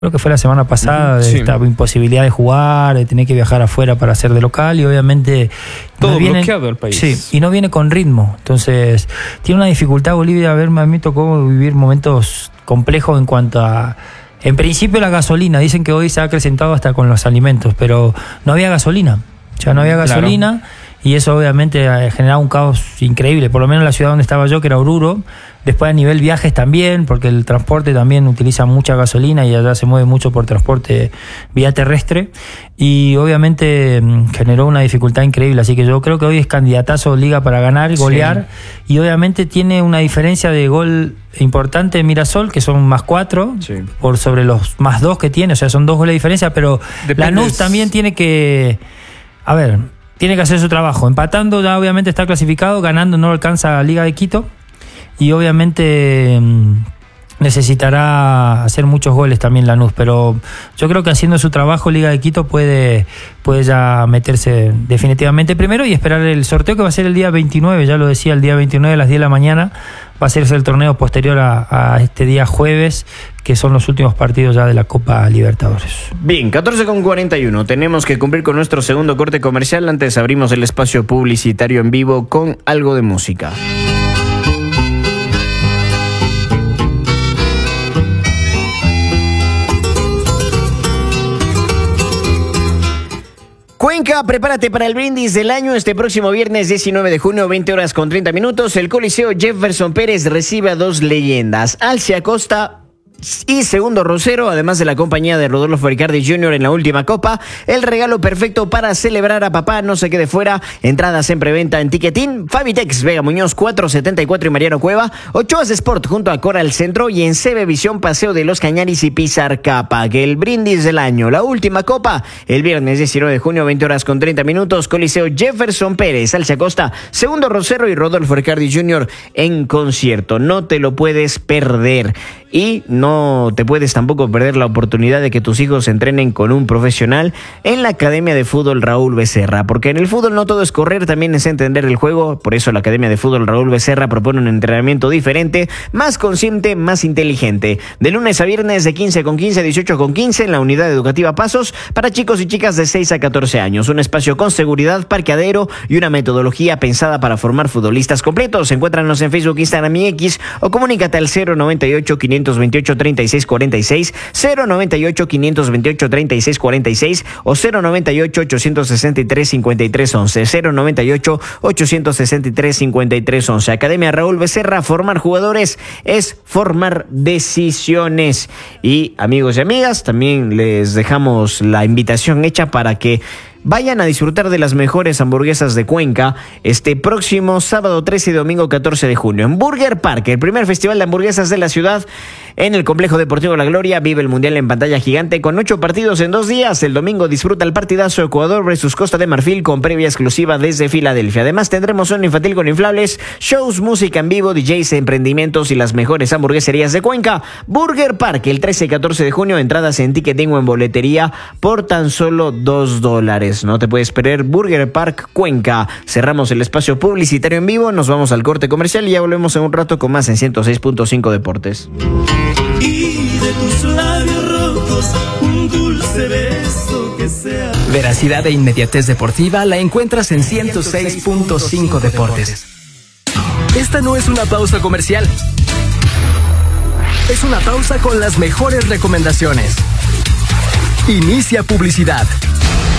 creo que fue la semana pasada, de esta imposibilidad de jugar, de tener que viajar afuera para hacer de local, y obviamente todo bloqueado el país. Sí, y no viene con ritmo. Entonces, tiene una dificultad Bolivia. A mí me tocó vivir momentos complejos en cuanto a... En principio la gasolina, dicen que hoy se ha acrecentado hasta con los alimentos, pero no había gasolina. Ya no había gasolina. Claro. Y eso obviamente ha generado un caos increíble, por lo menos en la ciudad donde estaba yo, que era Oruro. Después a nivel viajes también, porque el transporte también utiliza mucha gasolina y allá se mueve mucho por transporte vía terrestre. Y obviamente generó una dificultad increíble, así que yo creo que hoy es candidatazo Liga para ganar, golear. Sí. Y obviamente tiene una diferencia de gol importante de Mirasol, que son +4, sí, por sobre los +2 que tiene, o sea, son 2 goles de diferencia, pero Lanús también tiene que... A ver... Tiene que hacer su trabajo. Empatando ya obviamente está clasificado, ganando no alcanza a Liga de Quito y obviamente necesitará hacer muchos goles también Lanús, pero yo creo que haciendo su trabajo Liga de Quito puede ya meterse definitivamente primero y esperar el sorteo, que va a ser el día 29, ya lo decía, el día 29 a las 10 de la mañana va a ser el torneo posterior a este día jueves, que son los últimos partidos ya de la Copa Libertadores. Bien, 14:41, tenemos que cumplir con nuestro segundo corte comercial. Antes abrimos el espacio publicitario en vivo con algo de música. Cuenca, prepárate para el brindis del año este próximo viernes 19 de junio, 20:30. El Coliseo Jefferson Pérez recibe a 2 leyendas, Alcia Acosta y Segundo Rosero, además de la compañía de Rodolfo Ricardi Jr. en la última copa. El regalo perfecto para celebrar a papá, no se quede fuera. Entradas en preventa en Ticketín, Fabitex, Vega Muñoz 474 y Mariano Cueva, Ochoas Sport junto a Coral Centro y en CB Visión Paseo de los Cañaris y Pizar Capa. Que el brindis del año, la última copa, el viernes 19 de junio, 20:30, Coliseo Jefferson Pérez, Alcia Costa, Segundo Rosero y Rodolfo Ricardi Jr. en concierto. No te lo puedes perder. Y no te puedes tampoco perder la oportunidad de que tus hijos entrenen con un profesional en la Academia de Fútbol Raúl Becerra, porque en el fútbol no todo es correr, también es entender el juego. Por eso la Academia de Fútbol Raúl Becerra propone un entrenamiento diferente, más consciente, más inteligente. De lunes a viernes de 15:15 a 18:15 en la Unidad Educativa Pasos para chicos y chicas de 6 a 14 años. Un espacio con seguridad, parqueadero y una metodología pensada para formar futbolistas completos. Encuéntranos en Facebook, Instagram y X o comunícate al 098-528-3646, 098-528-3646 o 098-863-5311, 098-863-5311. Academia Raúl Becerra, formar jugadores es formar decisiones. Y amigos y amigas, también les dejamos la invitación hecha para que vayan a disfrutar de las mejores hamburguesas de Cuenca este próximo sábado 13 y domingo 14 de junio. En Burger Park, el primer festival de hamburguesas de la ciudad, en el Complejo Deportivo La Gloria. Vive el Mundial en pantalla gigante con 8 partidos en 2 días. El domingo disfruta el partidazo Ecuador versus Costa de Marfil con previa exclusiva desde Filadelfia. Además tendremos zona infantil con inflables, shows, música en vivo, DJs, emprendimientos y las mejores hamburgueserías de Cuenca. Burger Park, el 13 y 14 de junio. Entradas en Ticketing o en boletería por tan solo $2. No te puedes perder Burger Park Cuenca. Cerramos el espacio publicitario en vivo, nos vamos al corte comercial y ya volvemos en un rato con más en 106.5 Deportes. Y de tus labios rojos, un dulce beso que sea. Veracidad e inmediatez deportiva la encuentras en 106.5 Deportes. Esta no es una pausa comercial. Es una pausa con las mejores recomendaciones. Inicia publicidad.